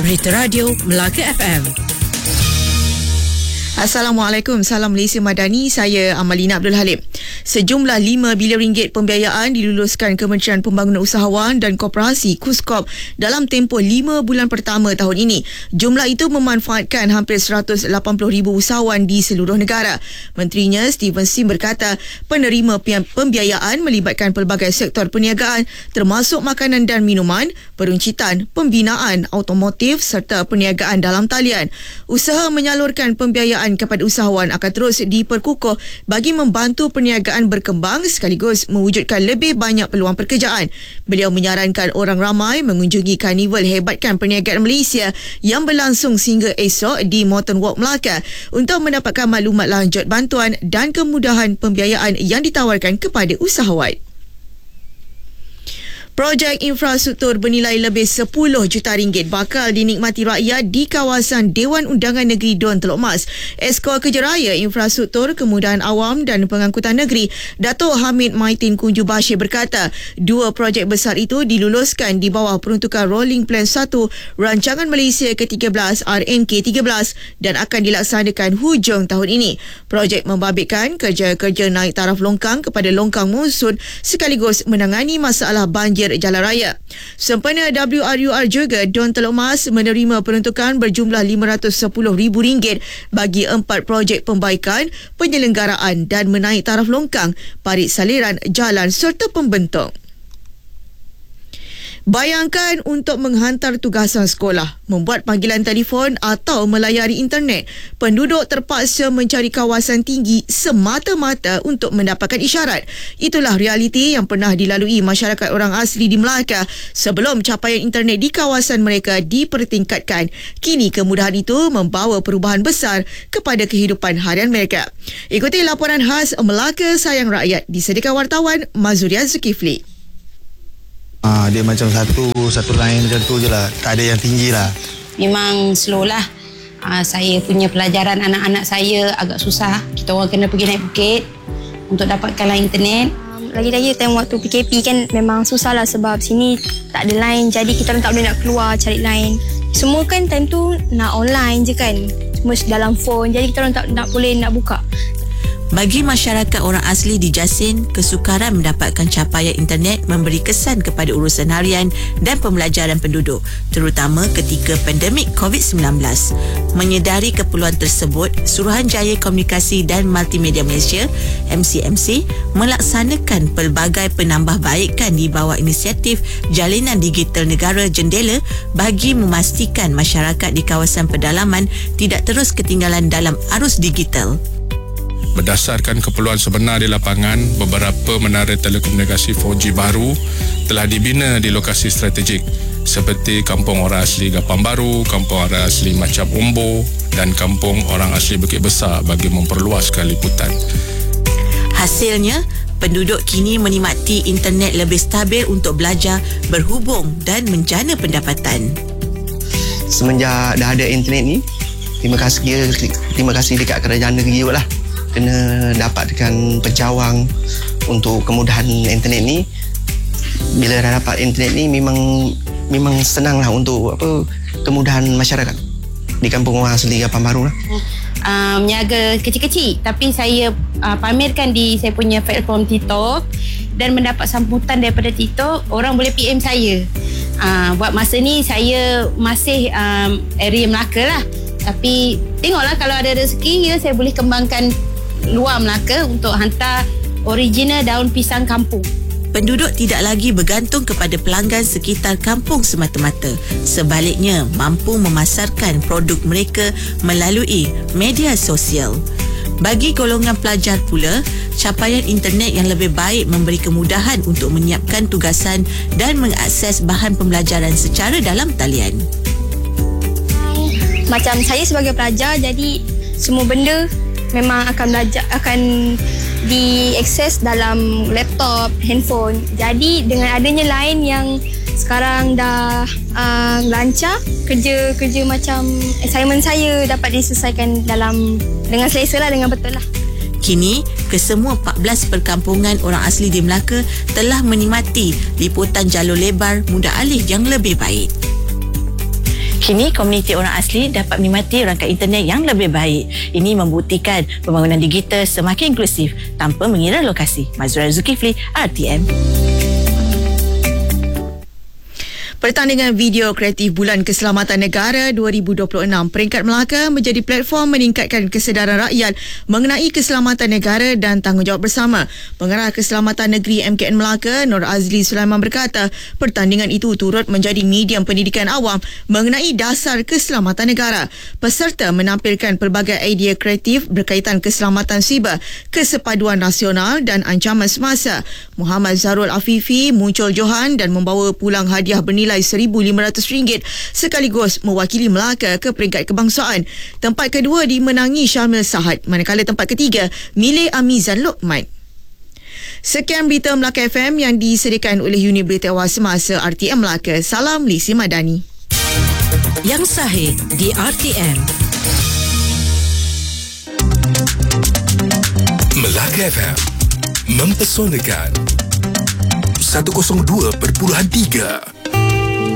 Berita Radio Melaka FM. Assalamualaikum, salam Malaysia Madani, saya Amalina Abdul Halim. Sejumlah 5 bilion ringgit pembiayaan diluluskan Kementerian Pembangunan Usahawan dan Koperasi KUSKOP dalam tempoh 5 bulan pertama tahun ini. Jumlah itu memanfaatkan hampir 180,000 usahawan di seluruh negara. Menterinya Stephen Sim berkata penerima pembiayaan melibatkan pelbagai sektor perniagaan termasuk makanan dan minuman, peruncitan, pembinaan, automotif serta perniagaan dalam talian. Usaha menyalurkan pembiayaan kepada usahawan akan terus diperkukuh bagi membantu perniagaan berkembang sekaligus mewujudkan lebih banyak peluang pekerjaan. Beliau menyarankan orang ramai mengunjungi Karnival Hebatkan Perniagaan Malaysia yang berlangsung sehingga esok di Moreton Walk Melaka untuk mendapatkan maklumat lanjut bantuan dan kemudahan pembiayaan yang ditawarkan kepada usahawan. Projek infrastruktur bernilai lebih 10 juta ringgit bakal dinikmati rakyat di kawasan Dewan Undangan Negeri Don Teluk Mas. Esko Kejeraya Infrastruktur, Kemudahan Awam dan Pengangkutan Negeri, Datuk Hamid Maitin Kunju Bashir berkata, 2 projek besar itu diluluskan di bawah peruntukan Rolling Plan 1 Rancangan Malaysia ke-13 RMK 13 dan akan dilaksanakan hujung tahun ini. Projek membabitkan kerja-kerja naik taraf longkang kepada longkang monsun sekaligus menangani masalah banjir jalan raya. Sempena WRUR juga, Don Teluk Mas menerima peruntukan berjumlah RM510,000 bagi 4 projek pembaikan, penyelenggaraan dan menaik taraf longkang, parit saliran jalan serta pembentung. Bayangkan untuk menghantar tugasan sekolah, membuat panggilan telefon atau melayari internet. Penduduk terpaksa mencari kawasan tinggi semata-mata untuk mendapatkan isyarat. Itulah realiti yang pernah dilalui masyarakat orang asli di Melaka sebelum capaian internet di kawasan mereka dipertingkatkan. Kini kemudahan itu membawa perubahan besar kepada kehidupan harian mereka. Ikuti laporan khas Melaka Sayang Rakyat disediakan wartawan Mazurian Zulkifli. Dia macam satu line macam tu je lah. Tak ada yang tinggi lah. Memang slow lah. Saya punya pelajaran anak-anak saya agak susah. Kita orang kena pergi naik bukit untuk dapatkan line internet. Lagi-lagi time waktu PKP kan memang susah lah sebab sini tak ada line. Jadi kita orang tak boleh nak keluar cari line. Semua kan time tu nak online je kan. Semua dalam phone. Jadi kita orang tak boleh nak buka. Bagi masyarakat orang asli di Jasin, kesukaran mendapatkan capaian internet memberi kesan kepada urusan harian dan pembelajaran penduduk, terutama ketika pandemik COVID-19. Menyedari keperluan tersebut, Suruhanjaya Komunikasi dan Multimedia Malaysia, MCMC, melaksanakan pelbagai penambahbaikan di bawah inisiatif Jalinan Digital Negara Jendela bagi memastikan masyarakat di kawasan pedalaman tidak terus ketinggalan dalam arus digital. Berdasarkan keperluan sebenar di lapangan, beberapa menara telekomunikasi 4G baru telah dibina di lokasi strategik seperti Kampung Orang Asli Gapang Baru, Kampung Orang Asli Macap Umbo dan Kampung Orang Asli Bukit Besar bagi memperluaskan liputan. Hasilnya, penduduk kini menikmati internet lebih stabil untuk belajar, berhubung dan menjana pendapatan. Semenjak dah ada internet ni, terima kasih dekat kerajaan negeri lah. Kena dapatkan pencawang untuk kemudahan internet ni. Bila dah dapat internet ni memang senang lah untuk kemudahan masyarakat di Kampung Orang Asli Gapang Baru lah. Meniaga kecil-kecil tapi saya pamerkan di saya punya platform TikTok dan mendapat sambutan daripada TikTok. Orang boleh PM saya. Buat masa ni saya masih area Melaka lah, tapi tengoklah kalau ada rezeki saya boleh kembangkan luar Melaka untuk hantar original daun pisang kampung. Penduduk tidak lagi bergantung kepada pelanggan sekitar kampung semata-mata. Sebaliknya, mampu memasarkan produk mereka melalui media sosial. Bagi golongan pelajar pula, capaian internet yang lebih baik memberi kemudahan untuk menyiapkan tugasan dan mengakses bahan pembelajaran secara dalam talian. Macam saya sebagai pelajar, jadi semua benda memang akan diakses dalam laptop, handphone. Jadi dengan adanya line yang sekarang dah lancar, kerja macam assignment saya dapat diselesaikan dengan selesa lah, dengan betul lah. Kini, kesemua 14 perkampungan orang asli di Melaka telah menikmati liputan jalur lebar mudah alih yang lebih baik. Kini, komuniti orang asli dapat menikmati rangkaian internet yang lebih baik. Ini membuktikan pembangunan digital semakin inklusif tanpa mengira lokasi. Mazrul Zulkifli, RTM. Pertandingan video kreatif Bulan Keselamatan Negara 2026, peringkat Melaka menjadi platform meningkatkan kesedaran rakyat mengenai keselamatan negara dan tanggungjawab bersama. Pengarah Keselamatan Negeri MKN Melaka, Nur Azli Sulaiman berkata, pertandingan itu turut menjadi medium pendidikan awam mengenai dasar keselamatan negara. Peserta menampilkan pelbagai idea kreatif berkaitan keselamatan siber, kesepaduan nasional dan ancaman semasa. Muhammad Zarul Afifi muncul johan dan membawa pulang hadiah bernilai RM1,500 sekaligus mewakili Melaka ke peringkat kebangsaan. Tempat kedua dimenangi Syamil Sahad, manakala tempat ketiga milik Amizan Lokman. Sekian berita Melaka FM yang disediakan oleh Unit Berita Awal Semasa RTM Melaka. Salam Lisi Madani. Yang sahih di RTM. Melaka FM mempesonakan 102.3